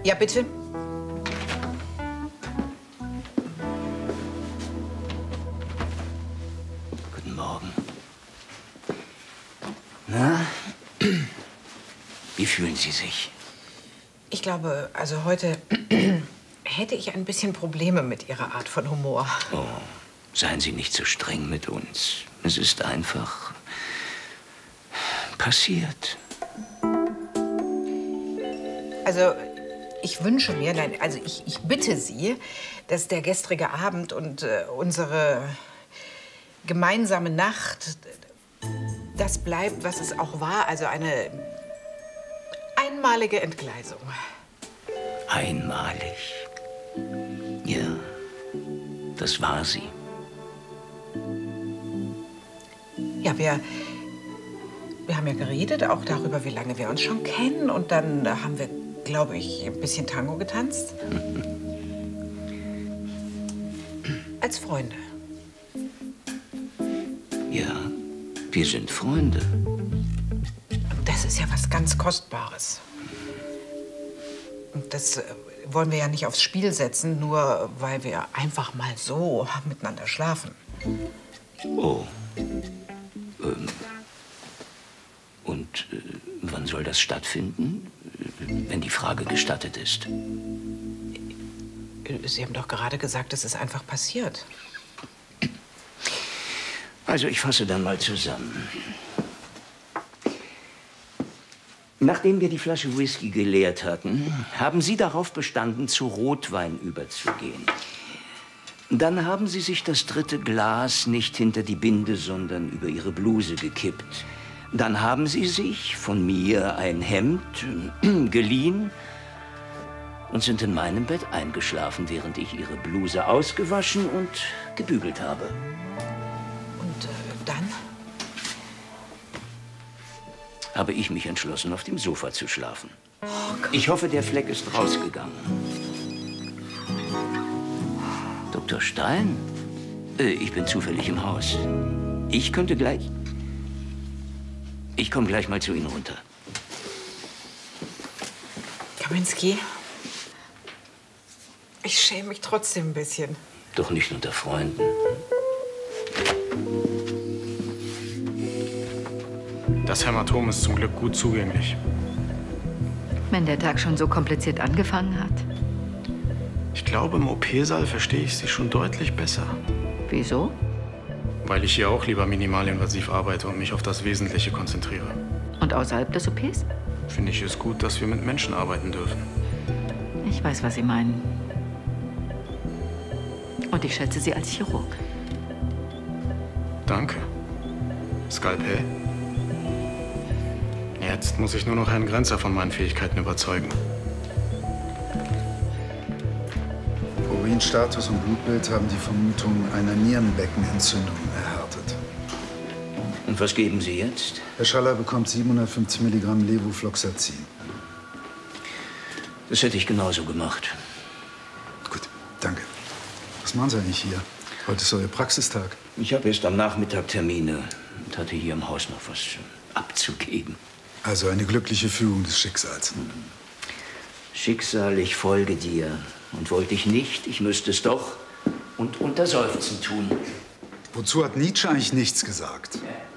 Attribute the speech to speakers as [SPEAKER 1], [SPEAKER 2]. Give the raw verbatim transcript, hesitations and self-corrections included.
[SPEAKER 1] Ja, bitte.
[SPEAKER 2] Guten Morgen. Na, wie fühlen Sie sich?
[SPEAKER 1] Ich glaube, also heute hätte ich ein bisschen Probleme mit Ihrer Art von Humor.
[SPEAKER 2] Oh, seien Sie nicht so streng mit uns. Es ist einfach passiert.
[SPEAKER 1] Also, ich wünsche mir, nein, also ich, ich bitte Sie, dass der gestrige Abend und äh, unsere gemeinsame Nacht das bleibt, was es auch war, also eine einmalige Entgleisung.
[SPEAKER 2] Einmalig. Ja, das war sie.
[SPEAKER 1] Ja, wir, wir haben ja geredet, auch darüber, wie lange wir uns schon kennen. Und dann haben wir, glaube ich, ein bisschen Tango getanzt. Als Freunde.
[SPEAKER 2] Ja, wir sind Freunde.
[SPEAKER 1] Das ist ja was ganz Kostbares. Und das äh, wollen wir ja nicht aufs Spiel setzen, nur weil wir einfach mal so miteinander schlafen.
[SPEAKER 2] Oh. Ähm. Und äh, wann soll das stattfinden? Wenn die Frage gestattet ist.
[SPEAKER 1] Sie haben doch gerade gesagt, es ist einfach passiert.
[SPEAKER 2] Also, ich fasse dann mal zusammen. Nachdem wir die Flasche Whisky geleert hatten, haben Sie darauf bestanden, zu Rotwein überzugehen. Dann haben Sie sich das dritte Glas nicht hinter die Binde, sondern über Ihre Bluse gekippt. Dann haben Sie sich von mir ein Hemd geliehen und sind in meinem Bett eingeschlafen, während ich Ihre Bluse ausgewaschen und gebügelt habe.
[SPEAKER 1] Und äh, dann?
[SPEAKER 2] Habe ich mich entschlossen, auf dem Sofa zu schlafen.
[SPEAKER 1] Oh Gott.
[SPEAKER 2] Ich hoffe, der Fleck ist rausgegangen. Doktor Stein? Äh, ich bin zufällig im Haus. Ich könnte gleich... Ich komme gleich mal zu Ihnen runter.
[SPEAKER 1] Kaminski, ich schäme mich trotzdem ein bisschen.
[SPEAKER 2] Doch nicht unter Freunden.
[SPEAKER 3] Das Hämatom ist zum Glück gut zugänglich.
[SPEAKER 4] Wenn der Tag schon so kompliziert angefangen hat.
[SPEAKER 3] Ich glaube, im O P-Saal verstehe ich Sie schon deutlich besser.
[SPEAKER 4] Wieso?
[SPEAKER 3] Weil ich hier auch lieber minimalinvasiv arbeite und mich auf das Wesentliche konzentriere.
[SPEAKER 4] Und außerhalb des O Ps?
[SPEAKER 3] Finde ich es gut, dass wir mit Menschen arbeiten dürfen.
[SPEAKER 4] Ich weiß, was Sie meinen. Und ich schätze Sie als Chirurg.
[SPEAKER 3] Danke. Skalpell? Jetzt muss ich nur noch Herrn Grenzer von meinen Fähigkeiten überzeugen.
[SPEAKER 5] Urinstatus und Blutbild haben die Vermutung einer Nierenbeckenentzündung erhärtet.
[SPEAKER 2] Und was geben Sie jetzt?
[SPEAKER 5] Herr Schaller bekommt siebenhundertfünfzig Milligramm Levofloxacin.
[SPEAKER 2] Das hätte ich genauso gemacht.
[SPEAKER 5] Gut, danke. Was machen Sie eigentlich hier? Heute ist euer Praxistag.
[SPEAKER 2] Ich habe erst am Nachmittag Termine und hatte hier im Haus noch was abzugeben.
[SPEAKER 5] Also eine glückliche Fügung des Schicksals.
[SPEAKER 2] Schicksal, ich folge dir. Und wollte ich nicht, ich müsste es doch und unter Seufzen tun.
[SPEAKER 5] Wozu hat Nietzsche eigentlich nichts gesagt?
[SPEAKER 2] Ja.